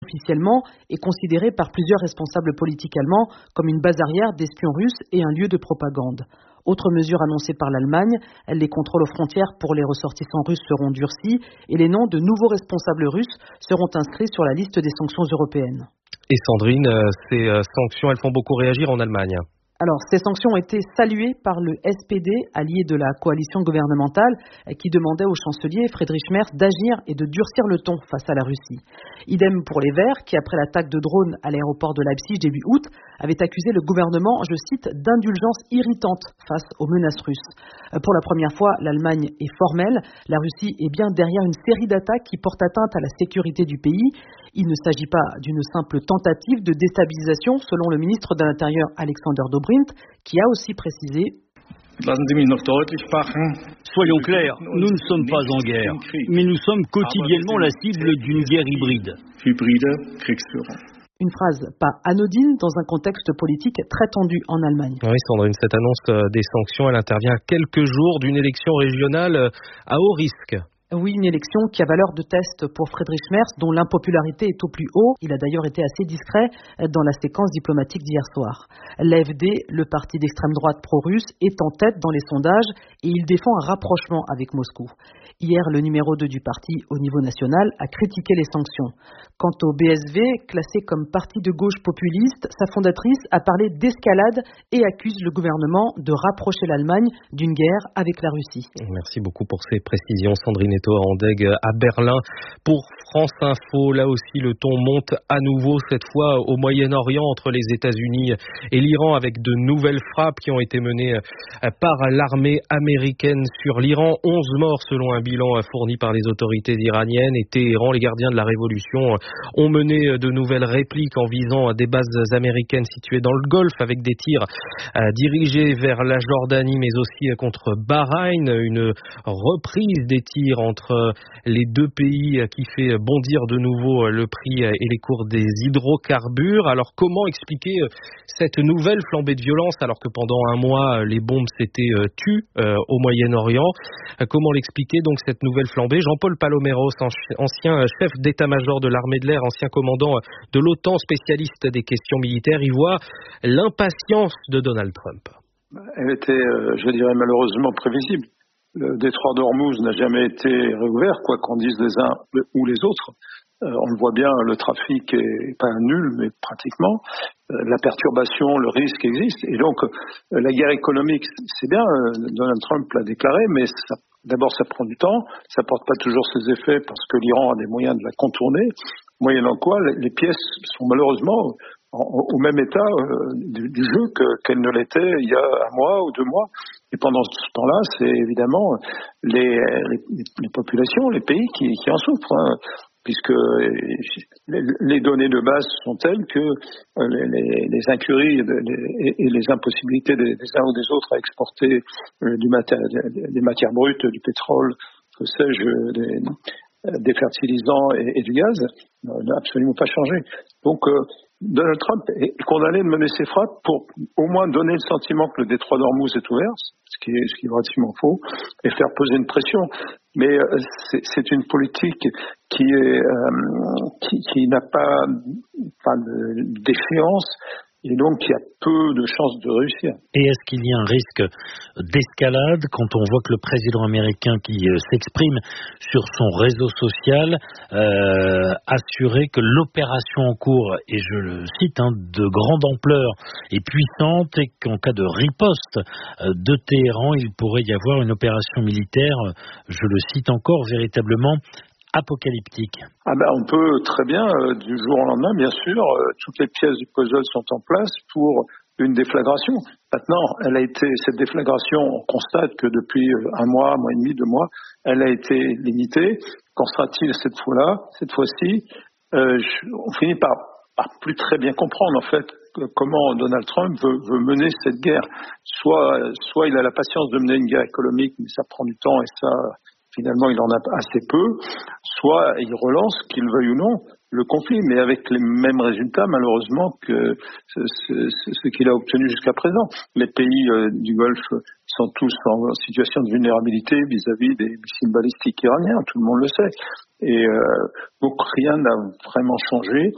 officiellement, est considérée par plusieurs responsables politiques allemands comme une base arrière d'espions russes et un lieu de propagande. Autre mesure annoncée par l'Allemagne, les contrôles aux frontières pour les ressortissants russes seront durcis et les noms de nouveaux responsables russes seront inscrits sur la liste des sanctions européennes. Et Sandrine, ces sanctions, elles font beaucoup réagir en Allemagne. Alors, ces sanctions ont été saluées par le SPD, allié de la coalition gouvernementale, qui demandait au chancelier Friedrich Merz d'agir et de durcir le ton face à la Russie. Idem pour les Verts, qui après l'attaque de drones à l'aéroport de Leipzig début août, avaient accusé le gouvernement, je cite, d'indulgence irritante face aux menaces russes. Pour la première fois, l'Allemagne est formelle. La Russie est bien derrière une série d'attaques qui portent atteinte à la sécurité du pays. Il ne s'agit pas d'une simple tentative de déstabilisation, selon le ministre de l'Intérieur Alexander Dobrindt, qui a aussi précisé. Soyons clairs, nous ne sommes pas en guerre, mais nous sommes quotidiennement la cible d'une guerre hybride. Une phrase pas anodine dans un contexte politique très tendu en Allemagne. Oui, Sandrine, cette annonce des sanctions, elle intervient à quelques jours d'une élection régionale à haut risque. Oui, une élection qui a valeur de test pour Friedrich Merz, dont l'impopularité est au plus haut. Il a d'ailleurs été assez discret dans la séquence diplomatique d'hier soir. L'AfD, le parti d'extrême droite pro-russe, est en tête dans les sondages et il défend un rapprochement avec Moscou. Hier, le numéro 2 du parti au niveau national a critiqué les sanctions. Quant au BSV, classé comme parti de gauche populiste, sa fondatrice a parlé d'escalade et accuse le gouvernement de rapprocher l'Allemagne d'une guerre avec la Russie. Merci beaucoup pour ces précisions, Sandrine Eto-Arandeg à Berlin. Pour France Info, là aussi le ton monte à nouveau, cette fois au Moyen-Orient, entre les États-Unis et l'Iran, avec de nouvelles frappes qui ont été menées par l'armée américaine sur l'Iran. 11 morts selon un bilan fourni par les autorités iraniennes. Et Téhéran, les gardiens de la révolution, ont mené de nouvelles répliques en visant des bases américaines situées dans le Golfe, avec des tirs dirigés vers la Jordanie, mais aussi contre Bahreïn. Une reprise des tirs entre les deux pays qui fait bondir de nouveau le prix et les cours des hydrocarbures. Alors comment expliquer cette nouvelle flambée de violence alors que pendant un mois les bombes s'étaient tues au Moyen-Orient? Comment l'expliquer donc cette nouvelle flambée? Jean-Paul Paloméros, ancien chef d'état-major de l'armée de l'air, ancien commandant de l'OTAN, spécialiste des questions militaires, y voit l'impatience de Donald Trump. Elle était, je dirais, malheureusement prévisible. Le détroit d'Ormuz n'a jamais été réouvert, quoi qu'en disent les uns ou les autres. On le voit bien, le trafic est pas nul, mais pratiquement. La perturbation, le risque existe. Et donc, la guerre économique, c'est bien, Donald Trump l'a déclaré, mais d'abord, ça prend du temps. Ça porte pas toujours ses effets parce que l'Iran a des moyens de la contourner. Moyennant quoi, les pièces sont malheureusement au même état du jeu qu'elles ne l'étaient il y a un mois ou 2 mois. Et pendant ce temps-là, c'est évidemment les populations, les pays qui en souffrent, hein, puisque les données de base sont telles que les incuries et les impossibilités des uns ou des autres à exporter des matières brutes, du pétrole, que sais-je, des fertilisants et du gaz n'a absolument pas changé. Donc Donald Trump est condamné de mener ses frappes pour au moins donner le sentiment que le détroit d'Ormuz est ouvert, ce qui est relativement faux, et faire peser une pression. Mais c'est une politique qui n'a pas d'échéance, et donc qui a peu de chances de réussir. Et est-ce qu'il y a un risque d'escalade quand on voit que le président américain qui s'exprime sur son réseau social assurait que l'opération en cours, et je le cite, de grande ampleur et puissante, et qu'en cas de riposte de Téhéran, il pourrait y avoir une opération militaire, je le cite encore, véritablement apocalyptique. On peut très bien, du jour au lendemain, bien sûr, toutes les pièces du puzzle sont en place pour une déflagration. Maintenant, cette déflagration, on constate que depuis un mois et demi, 2 mois, elle a été limitée. Qu'en sera-t-il cette fois-ci? On finit par plus très bien comprendre, en fait, comment Donald Trump veut mener cette guerre. Soit il a la patience de mener une guerre économique, mais ça prend du temps et ça, finalement, il en a assez peu. Soit il relance, qu'il veuille ou non, le conflit, mais avec les mêmes résultats, malheureusement, que ce qu'il a obtenu jusqu'à présent. Les pays du Golfe sont tous en situation de vulnérabilité vis-à-vis des missiles balistiques iraniens, tout le monde le sait. Et donc rien n'a vraiment changé.